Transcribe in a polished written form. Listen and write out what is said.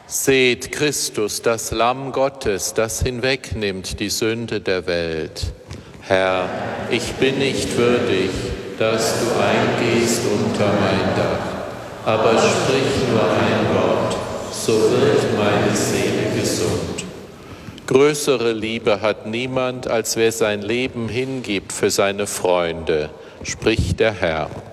Seht Christus, das Lamm Gottes, das hinwegnimmt die Sünde der Welt. Herr, ich bin nicht würdig, dass du eingehst unter mein Dach, aber sprich nur ein Wort, so wird meine Seele gesund. Größere Liebe hat niemand, als wer sein Leben hingibt für seine Freunde, spricht der Herr.